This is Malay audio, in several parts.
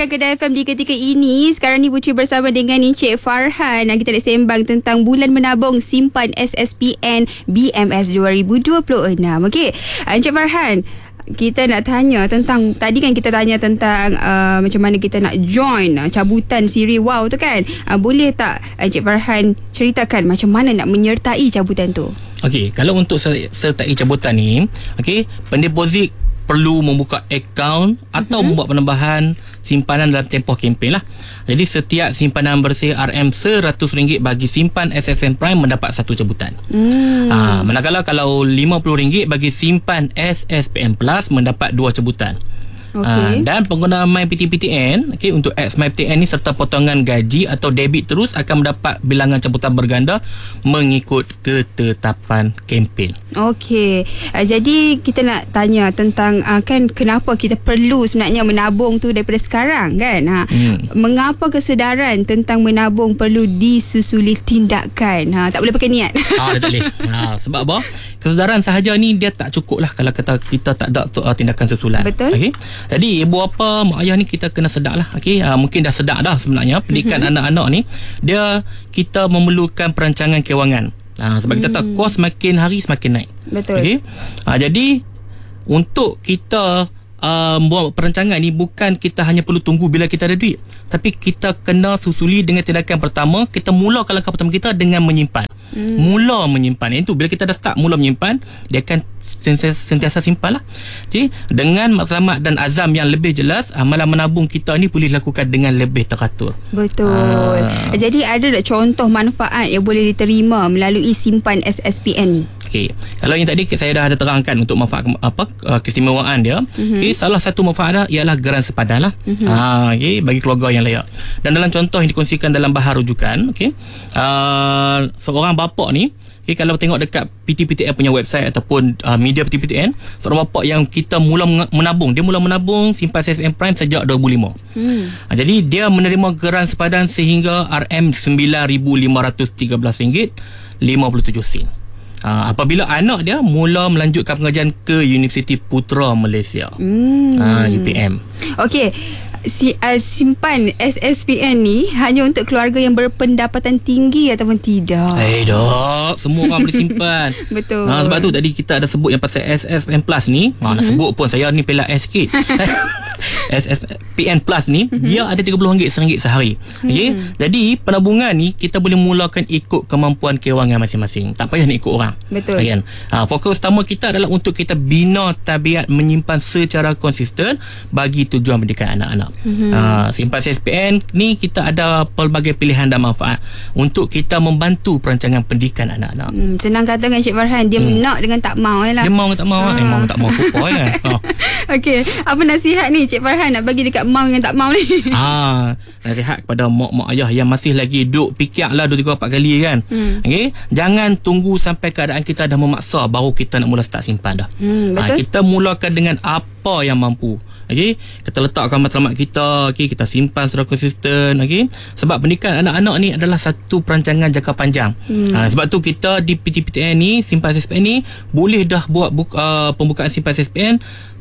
mendengarkan Kedah FM di ketika ini. Sekarang ni Puteri bersama dengan Encik Farhan. Kita nak sembang tentang bulan menabung simpan SSPN BMS 2026. Okey, Encik Farhan, kita nak tanya tentang, tadi kan kita tanya tentang macam mana kita nak join cabutan siri wow tu kan. Boleh tak Encik Farhan ceritakan macam mana nak menyertai cabutan tu? Okey, kalau untuk sertai cabutan ni, okey, pendeposit perlu membuka akaun atau membuat penambahan simpanan dalam tempoh kempen lah. Jadi setiap simpanan bersih RM RM100 bagi simpan SSPN Prime mendapat satu cabutan. Manakala kalau RM50 bagi simpan SSPN Plus mendapat dua cabutan. Dan pengguna MyPTPTN, untuk X MyPTN ni serta potongan gaji atau debit terus akan mendapat bilangan cabutan berganda mengikut ketetapan kempen. Okey, jadi kita nak tanya tentang kan kenapa kita perlu sebenarnya menabung tu daripada sekarang kan. Mengapa kesedaran tentang menabung perlu disusuli tindakan? Tak boleh pakai niat. Dia tak boleh. Sebab apa? Kesedaran sahaja ni dia tak cukup lah kalau kita tak ada tindakan susulan. Betul. Okay? Jadi ibu bapa, mak ayah ni kita kena sedar lah. Mungkin dah sedar dah sebenarnya pendidikan anak-anak ni kita memerlukan perancangan kewangan. Sebab kita tahu kos makin hari semakin naik. Betul. Jadi untuk kita buat perancangan ni, bukan kita hanya perlu tunggu bila kita ada duit, tapi kita kena susuli dengan tindakan pertama. Kita mulakan langkah pertama kita dengan menyimpan. Mula menyimpan. Itu bila kita dah start mula menyimpan, dia akan sentiasa simpan lah. Jadi dengan matlamat dan azam yang lebih jelas, amalan menabung kita ni boleh dilakukan dengan lebih teratur. Betul. Jadi ada tak contoh manfaat yang boleh diterima melalui simpan SSPN ni? Okey, kalau yang tadi saya dah ada terangkan untuk manfaat keistimewaan dia. Salah satu manfaat dia ialah geran sepadan lah. Bagi keluarga yang layak. Dan dalam contoh yang dikongsikan dalam bahar rujukan, seorang bapa ni, kalau tengok dekat PTPTN punya website ataupun media PTPTN, seorang bapa yang kita mula menabung, dia mula menabung simpan SSPN Prime sejak 2005. Jadi dia menerima geran sepadan sehingga RM9,513.57. Apabila anak dia mula melanjutkan pengajian ke Universiti Putra Malaysia, UPM. Okey, simpan SSPN ni hanya untuk keluarga yang berpendapatan tinggi ataupun tidak? Tak, semua orang boleh simpan. Betul. Sebab tu tadi kita ada sebut yang pasal SSPN Plus ni. Nak sebut pun saya ni pelak S sikit. SSPN Plus ni dia ada RM30 RM1 sehari. Jadi penabungan ni kita boleh mulakan ikut kemampuan kewangan masing-masing. Tak payah nak ikut orang. Betul. Fokus utama kita adalah untuk kita bina tabiat menyimpan secara konsisten bagi tujuan pendidikan anak-anak. Simpan SSPN ni kita ada pelbagai pilihan dan manfaat untuk kita membantu perancangan pendidikan anak-anak. Senang katakan Encik Farhan, dia nak dengan tak mau lah. Dia mau dengan tak mau. Mau tak mau super kan. Okey, apa nasihat ni Encik Farhan nak bagi dekat mau dengan tak mau ni? Nasihat kepada mak ayah yang masih lagi duk fikir lah 2, 3, 4 kali kan. Jangan tunggu sampai keadaan kita dah memaksa baru kita nak mula start simpan dah. Kita mulakan dengan apa yang mampu. Kita letakkan matlamat kita, kita simpan secara konsisten. Sebab pendidikan anak-anak ni adalah satu perancangan jangka panjang. Sebab tu kita di PTPTN ni, simpan SSPN ni boleh dah buat pembukaan simpan SSPN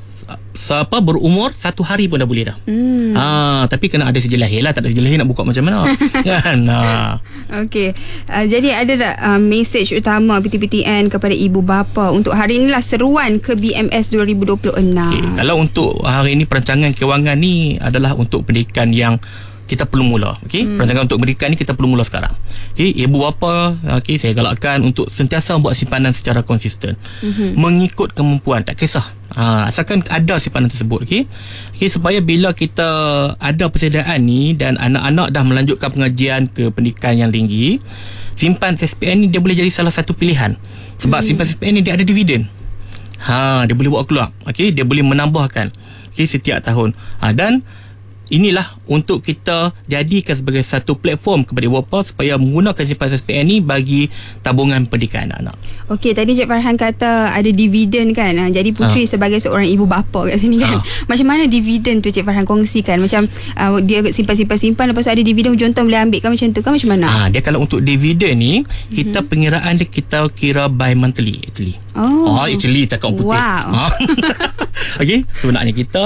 berumur 1 hari pun dah boleh dah. Tapi kena ada sijil lahir lah. Tak ada sijil lahir nak buka macam mana kan. Okey, jadi ada tak mesej utama PTPTN kepada ibu bapa untuk hari inilah seruan ke BMS 2026? Kalau untuk hari ini perancangan kewangan ni adalah untuk pendidikan yang kita perlu mula. Perancangan untuk pendidikan ni kita perlu mula sekarang. Ibu bapa, saya galakkan untuk sentiasa buat simpanan secara konsisten, mengikut kemampuan, tak kisah. Asalkan ada simpanan tersebut. Supaya bila kita ada persediaan ni dan anak-anak dah melanjutkan pengajian ke pendidikan yang tinggi, simpan SSPN ni dia boleh jadi salah satu pilihan. Sebab simpan SSPN ni dia ada dividen. Dia boleh buat keluar. Dia boleh menambahkan setiap tahun. Dan inilah untuk kita jadikan sebagai satu platform kepada ibu bapa supaya menggunakan simpan SSPN ni bagi tabungan pendidikan anak-anak. Okey, tadi Cik Farhan kata ada dividen kan. Jadi Puteri sebagai seorang ibu bapa kat sini kan. Macam mana dividen tu Cik Farhan kongsikan? Macam dia simpan lepas tu ada dividen hujung tahun boleh ambil kan, macam tu kan, macam mana? Dia kalau untuk dividen ni kita pengiraan dia kita kira by monthly actually. Actually tak kau putih. Wow. Sebenarnya kita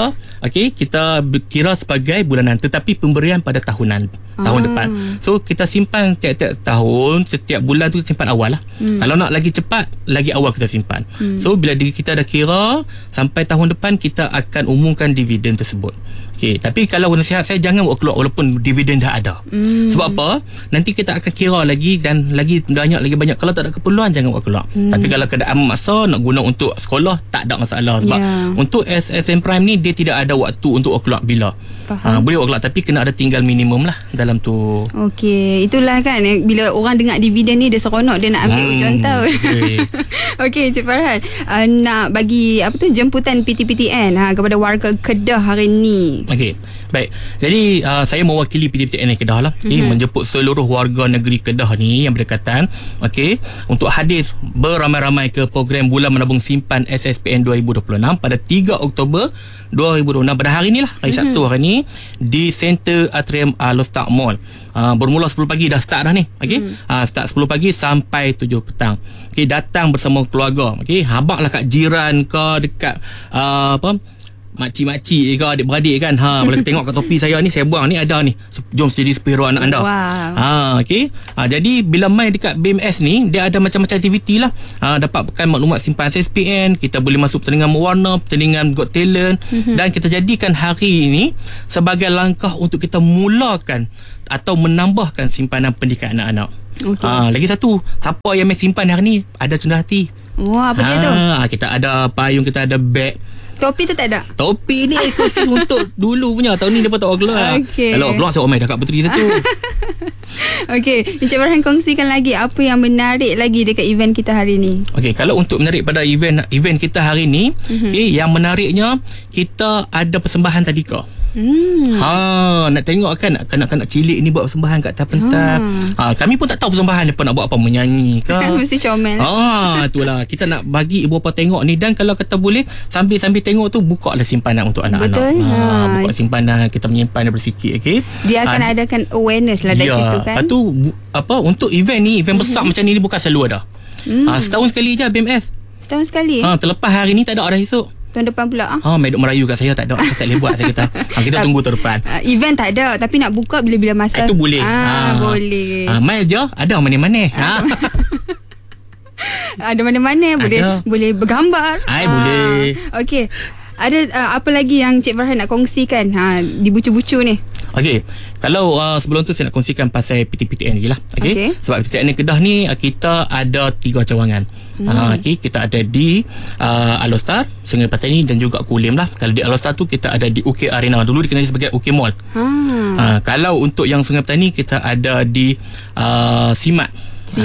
okey, kita kira sebagai bulanan, tetapi pemberian pada tahun depan. So kita simpan tiap-tiap tahun, setiap bulan tu simpan awal lah. Kalau nak lagi cepat, lagi awal kita simpan. So bila kita dah kira sampai tahun depan, kita akan umumkan dividen tersebut. Okey, tapi kalau nasihat saya, jangan buat keluar walaupun dividen dah ada. Sebab apa? Nanti kita akan kira lagi dan lagi banyak. Kalau tak ada keperluan, jangan buat keluar. Tapi kalau keadaan memaksa nak guna untuk sekolah, tak ada masalah. Sebab untuk SSM Prime ni, dia tidak ada waktu untuk buat keluar bila. Boleh buat keluar, tapi kena ada tinggal minimum lah dalam tu. Okey, itulah kan, bila orang dengar dividen ni, dia seronok, dia nak ambil contoh. Okey, Encik Farhan, nak bagi jemputan PTPTN kepada warga Kedah hari ni. Okey, baik. Jadi saya mewakili PTPTN Kedah lah. Menjemput seluruh warga negeri Kedah ni yang berdekatan, okey, untuk hadir beramai-ramai ke program Bulan Menabung Simpan SSPN 2026 pada 3 Oktober 2026, pada hari ni lah, hari Sabtu hari ni, di Center Atrium Alostar Mall. Bermula 10 pagi, dah start dah ni. Okey, start 10 pagi sampai 7 petang. Okey, datang bersama keluarga. Okey, habaklah kat jiran ke, dekat makcik-makcik ke, adik-beradik kan. Boleh tengok kat topi saya ni, saya buang ni, ada ni, jom jadi superhero anak anda. Okey, jadi bila main dekat BMS ni, dia ada macam-macam aktiviti lah. Dapatkan maklumat simpan SSPN, kita boleh masuk pertandingan mewarna, pertandingan Got Talent, dan kita jadikan hari ini sebagai langkah untuk kita mulakan atau menambahkan simpanan pendidikan anak-anak. Lagi satu, siapa yang main simpan hari ni ada cenderahati. Apa dia tu? Kita ada payung, kita ada beg. Topi tu tak ada? Topi ni eksklusif untuk dulu punya. Tahun ni dia tak keluar. Kalau keluar, saya omel dah kat puteri satu. Okey, Encik Farhan kongsikan lagi apa yang menarik lagi dekat event kita hari ni. Okey, kalau untuk menarik pada event kita hari ni, yang menariknya, kita ada persembahan tadika. Nak tengok kan kanak-kanak cilik ni buat persembahan kat atas pentas. Kami pun tak tahu persembahan depa nak buat apa, menyanyi ke. Mesti comel. Itulah kita nak bagi ibu bapa tengok ni, dan kalau kata boleh sambil tengok tu, buka lah simpanan untuk anak-anak. Betul. Buka simpanan, kita menyimpan daripada sikit. Okey. Dia akan adakan awareness lah dari situ kan. Lepas tu untuk event ni, event besar macam ni bukan selalu ada. Setahun sekali je BMS. Setahun sekali. Terlepas hari ni tak ada dah esok. Tahun depan pula. Medok merayu kat saya tak ada. Saya tak boleh buat, saya kata. Kita tunggu tahun depan. Event tak ada, tapi nak buka bila-bila masa. Itu boleh. Boleh. Mail je, ada mana-mana. Ada mana-mana, boleh bergambar. Boleh. Okey. Ada apa lagi yang Cik Farhan nak kongsikan di bucu-bucu ni? Okey, kalau sebelum tu saya nak kongsikan pasal PTPTN lagi lah. Okey. Sebab PTPTN Kedah ni kita ada 3 cawangan. Okey, kita ada di Alostar, Sungai Patani dan juga Kulim lah. Kalau di Alostar tu kita ada di UK Arena, dulu dikenali sebagai UK Mall. Kalau untuk yang Sungai Patani, kita ada di Simat.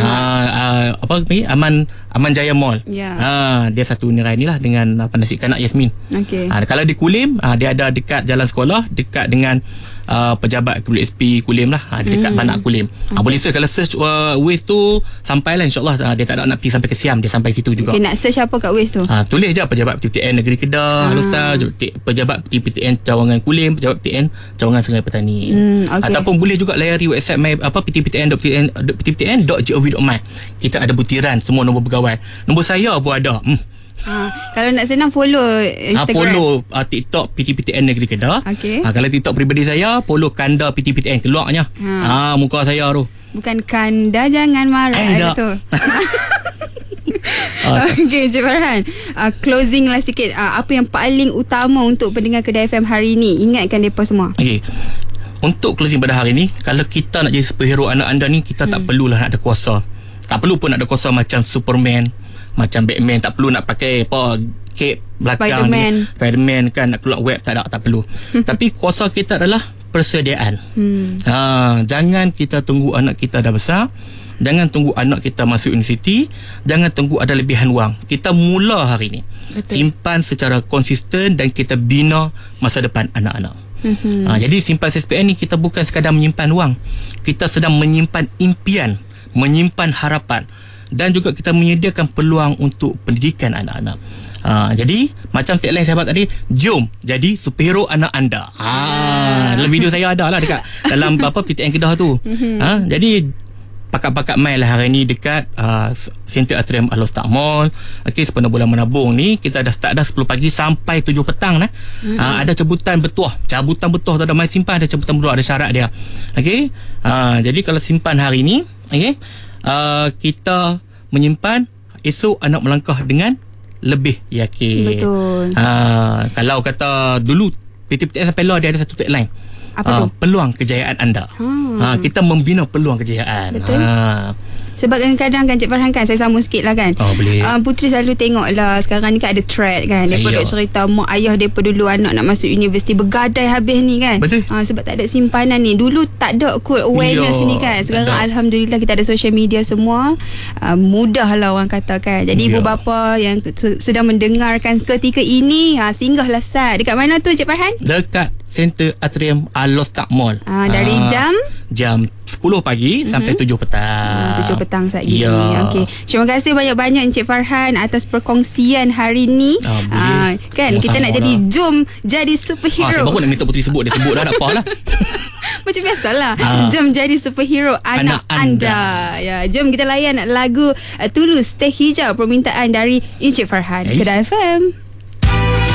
Aman Jaya Mall. Dia satu nirai ni lah dengan nasi kanak Yasmin. Kalau di Kulim, dia ada dekat jalan sekolah, dekat dengan pejabat WSP Kulim lah, dekat Banak Kulim. Boleh search, kalau search Waze tu sampailah, insyaAllah. Dia tak ada nak pergi sampai ke Siam, dia sampai situ juga. Nak search apa kat Waze tu? Tulis je pejabat PTPTN Negeri Kedah, Alostar, pejabat PTPTN Cawangan Kulim, pejabat PTPTN Cawangan Sungai Petani. Ataupun boleh juga layari website ptptn.gov.my. Kita ada butiran semua nombor pegawai. Nombor saya pun ada. Kalau nak senang, follow Instagram, follow TikTok PTPTN Negeri Kedah. Kalau TikTok peribadi saya, follow Kanda PTPTN, keluarnya muka saya tu. Bukan Kanda jangan marah tu. Okey, Encik Farhan, closing lah sikit. Apa yang paling utama untuk pendengar Kedah FM hari ni? Ingatkan mereka semua. Okey, untuk closing pada hari ni, kalau kita nak jadi superhero anak anda ni, kita tak perlulah nak ada kuasa. Tak perlu pun nak ada kuasa macam Superman, macam Batman. Tak perlu nak pakai cape belakang Spiderman kan, nak keluar web. Tak perlu. Tapi kuasa kita adalah persediaan. Jangan kita tunggu anak kita dah besar, jangan tunggu anak kita masuk universiti, jangan tunggu ada lebihan wang. Kita mula hari ni. Simpan secara konsisten dan kita bina masa depan anak-anak. Jadi simpan SSPN ni, kita bukan sekadar menyimpan wang, kita sedang menyimpan impian, menyimpan harapan, dan juga kita menyediakan peluang untuk pendidikan anak-anak. Jadi macam tagline sahabat tadi, jom jadi superhero anak anda. Dalam video saya ada lah dekat dalam PTPTN Kedah tu. Jadi pakat-pakat main lah hari ni dekat Center Atrium Alostak Mall. Okey, sepenuh bulan menabung ni kita dah start dah 10 pagi sampai 7 petang lah. Ada cabutan bertuah tu ada main simpan, ada cabutan bertuah, ada syarat dia. Okey. Jadi kalau simpan hari ni, okey, kita menyimpan, esok anak melangkah dengan lebih yakin. Betul. Kalau kata dulu PT-PT sampai dia ada satu tagline. Apa tu? Peluang kejayaan anda. Kita membina peluang kejayaan. Betul. Sebab kadang-kadang kan Cik Farhan kan, saya sambung sikit lah kan. Boleh. Puteri selalu tengok lah sekarang ni kan ada thread kan. Mereka duk cerita mak ayah mereka dulu anak nak masuk universiti bergadai habis ni kan. Betul. Sebab tak ada simpanan ni. Dulu tak ada kot awareness ni kan. Sekarang Alhamdulillah kita ada social media semua. Mudah lah orang katakan. Jadi ibu bapa yang sedang mendengarkan ketika ini, singgahlah sat. Dekat mana tu Cik Farhan? Dekat Center Atrium Alostak Mall. Dari jam 10 pagi sampai 7 petang. 7 petang saat ini. Ya. Okey. Terima kasih banyak-banyak Encik Farhan atas perkongsian hari ni. Kan kita nak jadi jom jadi superhero. Sebab nak minta Puteri sebut, dia sebut dah tak apalah. Macam biasalah. Jom jadi superhero anak anda. Ya, jom kita layan lagu Tulus Teh Hijau permintaan dari Encik Farhan. Kedah FM.